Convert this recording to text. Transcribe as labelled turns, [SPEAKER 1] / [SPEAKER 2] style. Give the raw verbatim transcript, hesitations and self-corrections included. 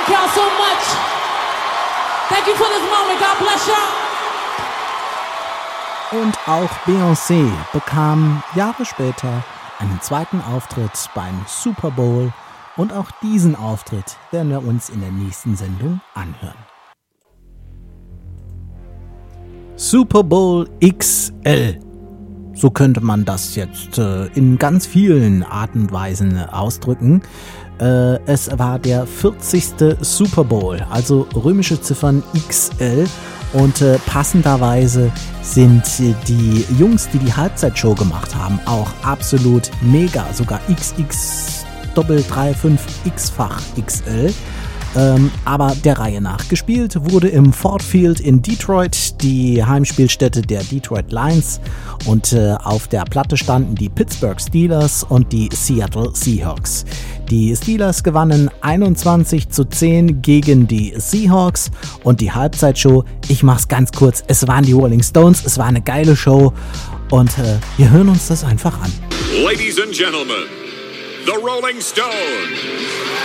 [SPEAKER 1] Thank y'all so much. Thank you for this moment. God bless y'all.
[SPEAKER 2] Und auch Beyoncé bekam Jahre später einen zweiten Auftritt beim Super Bowl. Und auch diesen Auftritt werden wir uns in der nächsten Sendung anhören. Super Bowl X L. So könnte man das jetzt äh, in ganz vielen Arten und Weisen ausdrücken. Äh, es war der vierzigste Super Bowl, also römische Ziffern X L. Und äh, passenderweise sind äh, die Jungs, die die Halbzeitshow gemacht haben, auch absolut mega. Sogar X X Doppel drei fünf X-fach X L. Ähm, aber der Reihe nach. Gespielt wurde im Ford Field in Detroit, die Heimspielstätte der Detroit Lions. Und äh, auf der Platte standen die Pittsburgh Steelers und die Seattle Seahawks. Die Steelers gewannen einundzwanzig zu zehn gegen die Seahawks. Und die Halbzeitshow, ich mach's ganz kurz, es waren die Rolling Stones, es war eine geile Show. Und äh, wir hören uns das einfach an.
[SPEAKER 3] Ladies and Gentlemen, the Rolling Stones.